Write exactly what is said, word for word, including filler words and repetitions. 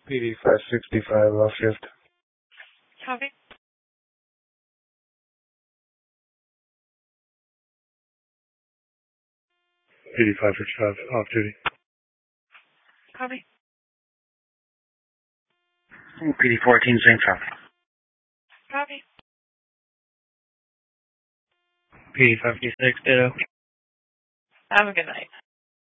P D five sixty-five off shift. Copy. P D five fifty-five off duty. Copy. P D fourteen same truck. Copy. P D fifty-six ditto. Have a good night.